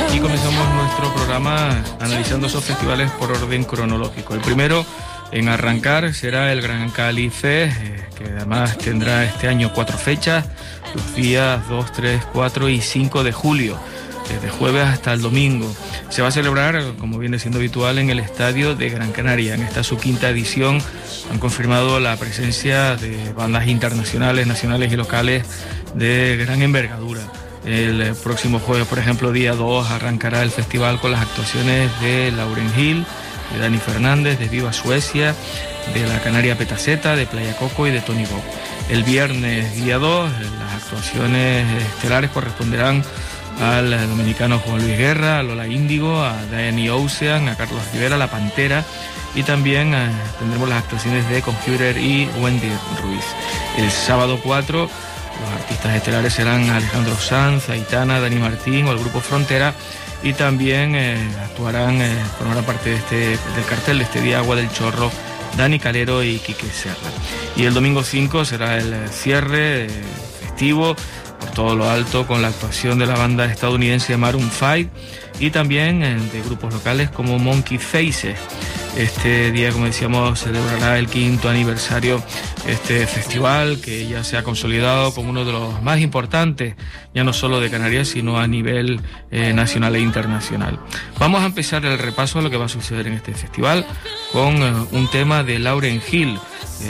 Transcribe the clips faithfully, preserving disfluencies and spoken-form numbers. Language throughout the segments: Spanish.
Aquí comenzamos nuestro programa analizando esos festivales por orden cronológico. El primero en arrancar será el Gran Cali Fest, eh, que además tendrá este año cuatro fechas, los días dos, tres, cuatro y cinco de julio, desde jueves hasta el domingo. Se va a celebrar, como viene siendo habitual, en el Estadio de Gran Canaria. En esta su quinta edición han confirmado la presencia de bandas internacionales, nacionales y locales de gran envergadura. El próximo jueves, por ejemplo, día dos, arrancará el festival con las actuaciones de Lauryn Hill, de Dani Fernández, de Viva Suecia, de la Canaria Petaceta, de Playa Coco y de Tony Bob. El viernes, día dos, las actuaciones estelares corresponderán al dominicano Juan Luis Guerra, a Lola Índigo, a Danny Ocean, a Carlos Rivera, La Pantera, y también eh, tendremos las actuaciones de Computer y Wendy Ruiz. El sábado cuatro, los artistas estelares serán Alejandro Sanz, Aitana, Dani Martín o el grupo Frontera, y también eh, actuarán, eh, formarán parte de este, del cartel de este día Agua del Chorro, Dani Calero y Quique Serra. Y el domingo cinco será el cierre eh, festivo por todo lo alto con la actuación de la banda estadounidense Maroon cinco y también eh, de grupos locales como Monkey Faces. Este día, como decíamos, celebrará el quinto aniversario este festival, que ya se ha consolidado como uno de los más importantes, ya no solo de Canarias, sino a nivel eh, nacional e internacional. Vamos a empezar el repaso a lo que va a suceder en este festival con eh, un tema de Lauryn Hill,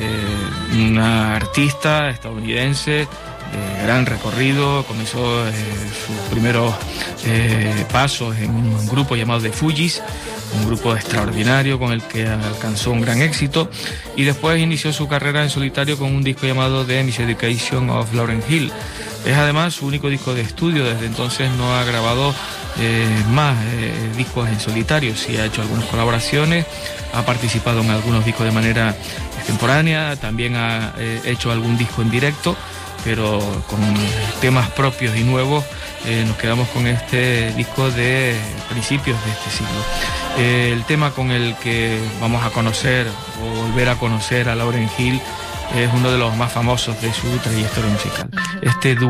eh, una artista estadounidense de gran recorrido. Comenzó eh, sus primeros eh, pasos en un grupo llamado The Fugees, un grupo extraordinario con el que alcanzó un gran éxito, y después inició su carrera en solitario con un disco llamado The Miseducation of Lauryn Hill. Es además su único disco de estudio, desde entonces no ha grabado eh, más eh, discos en solitario. Sí ha hecho algunas colaboraciones, ha participado en algunos discos de manera extemporánea, también ha eh, hecho algún disco en directo, pero con temas propios y nuevos. Eh, nos quedamos con este disco de principios de este siglo. Eh, el tema con el que vamos a conocer o volver a conocer a Lauryn Hill es uno de los más famosos de su trayectoria musical. Este